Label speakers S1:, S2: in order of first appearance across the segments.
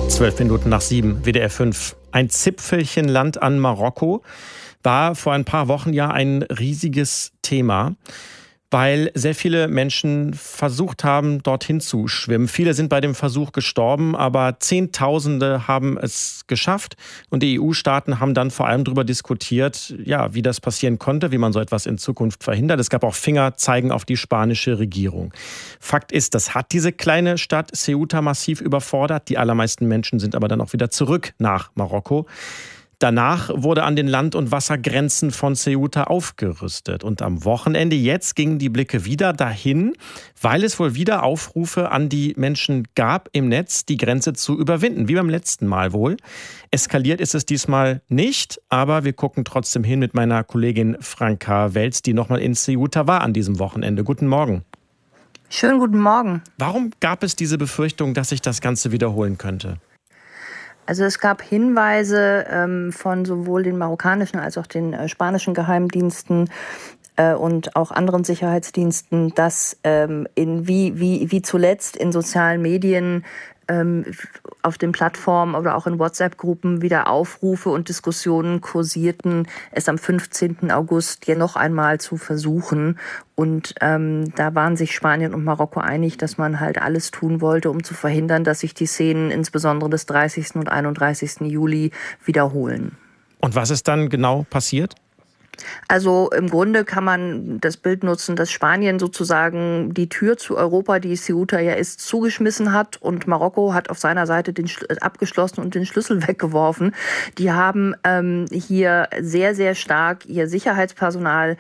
S1: 7:12, WDR 5. Ein Zipfelchen Land an Marokko war vor ein paar Wochen ja ein riesiges Thema, weil sehr viele Menschen versucht haben, dorthin zu schwimmen. Viele sind bei dem Versuch gestorben, aber Zehntausende haben es geschafft. Und die EU-Staaten haben dann vor allem darüber diskutiert, ja, wie das passieren konnte, wie man so etwas in Zukunft verhindert. Es gab auch Fingerzeigen auf die spanische Regierung. Fakt ist, das hat diese kleine Stadt Ceuta massiv überfordert. Die allermeisten Menschen sind aber dann auch wieder zurück nach Marokko. Danach wurde an den Land- und Wassergrenzen von Ceuta aufgerüstet. Und am Wochenende jetzt gingen die Blicke wieder dahin, weil es wohl wieder Aufrufe an die Menschen gab im Netz, die Grenze zu überwinden, wie beim letzten Mal wohl. Eskaliert ist es diesmal nicht, aber wir gucken trotzdem hin mit meiner Kollegin Franka Welz, die nochmal in Ceuta war an diesem Wochenende. Guten Morgen.
S2: Schönen guten Morgen.
S1: Warum gab es diese Befürchtung, dass sich das Ganze wiederholen könnte?
S2: Also es gab Hinweise von sowohl den marokkanischen als auch den spanischen Geheimdiensten und auch anderen Sicherheitsdiensten, dass wie zuletzt in sozialen Medien auf den Plattformen oder auch in WhatsApp-Gruppen wieder Aufrufe und Diskussionen kursierten, es am 15. August ja noch einmal zu versuchen. Und da waren sich Spanien und Marokko einig, dass man halt alles tun wollte, um zu verhindern, dass sich die Szenen insbesondere des 30. und 31. Juli wiederholen.
S1: Und was ist dann genau passiert?
S2: Also im Grunde kann man das Bild nutzen, dass Spanien sozusagen die Tür zu Europa, die Ceuta ja ist, zugeschmissen hat und Marokko hat auf seiner Seite den abgeschlossen und den Schlüssel weggeworfen. Die haben hier sehr, sehr stark ihr Sicherheitspersonal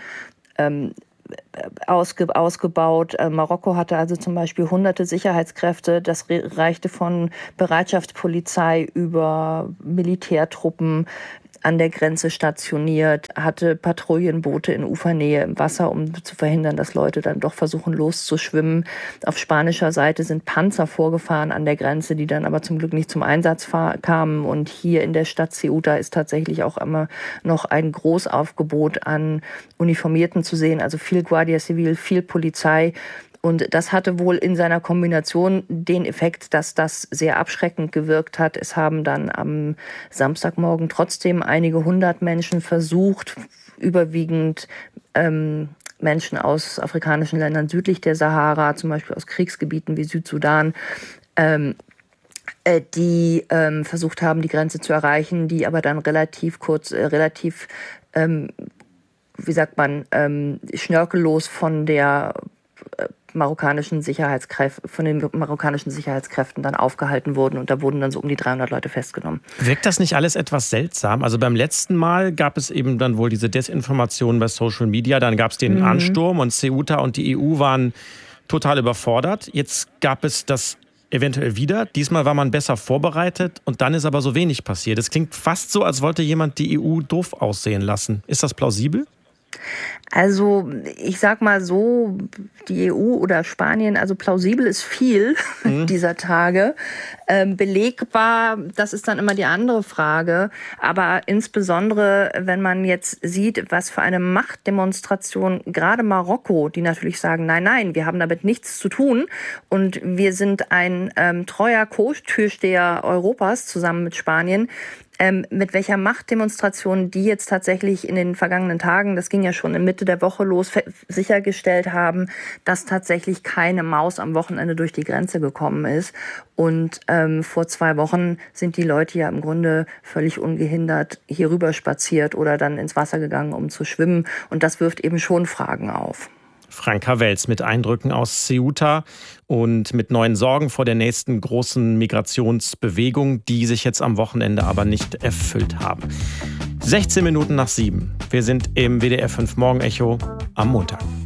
S2: ausgebaut. Marokko hatte also zum Beispiel hunderte Sicherheitskräfte. Das reichte von Bereitschaftspolizei über Militärtruppen an der Grenze stationiert, hatte Patrouillenboote in Ufernähe im Wasser, um zu verhindern, dass Leute dann doch versuchen loszuschwimmen. Auf spanischer Seite sind Panzer vorgefahren an der Grenze, die dann aber zum Glück nicht zum Einsatz kamen. Und hier in der Stadt Ceuta ist tatsächlich auch immer noch ein Großaufgebot an Uniformierten zu sehen, also viel Guardia Civil, viel Polizei. Und das hatte wohl in seiner Kombination den Effekt, dass das sehr abschreckend gewirkt hat. Es haben dann am Samstagmorgen trotzdem einige hundert Menschen versucht, überwiegend Menschen aus afrikanischen Ländern südlich der Sahara, zum Beispiel aus Kriegsgebieten wie Südsudan, die versucht haben, die Grenze zu erreichen, die aber dann schnörkellos von den marokkanischen Sicherheitskräften dann aufgehalten wurden und da wurden dann so um die 300 Leute festgenommen.
S1: Wirkt das nicht alles etwas seltsam? Also beim letzten Mal gab es eben dann wohl diese Desinformation bei Social Media, dann gab es den Ansturm und Ceuta und die EU waren total überfordert. Jetzt gab es das eventuell wieder. Diesmal war man besser vorbereitet und dann ist aber so wenig passiert. Es klingt fast so, als wollte jemand die EU doof aussehen lassen. Ist das plausibel?
S2: Also ich sag mal so, die EU oder Spanien, also plausibel ist viel dieser Tage. Belegbar, das ist dann immer die andere Frage. Aber insbesondere, wenn man jetzt sieht, was für eine Machtdemonstration gerade Marokko, die natürlich sagen, nein, wir haben damit nichts zu tun und wir sind ein treuer Co-Türsteher Europas zusammen mit Spanien, mit welcher Machtdemonstration die jetzt tatsächlich in den vergangenen Tagen, das ging ja schon in Mitte der Woche los, sichergestellt haben, dass tatsächlich keine Maus am Wochenende durch die Grenze gekommen ist. Und vor 2 Wochen sind die Leute ja im Grunde völlig ungehindert hier rüber spaziert oder dann ins Wasser gegangen, um zu schwimmen. Und das wirft eben schon Fragen auf.
S1: Franka Welz mit Eindrücken aus Ceuta und mit neuen Sorgen vor der nächsten großen Migrationsbewegung, die sich jetzt am Wochenende aber nicht erfüllt haben. 7:16. Wir sind im WDR 5 Morgenecho am Montag.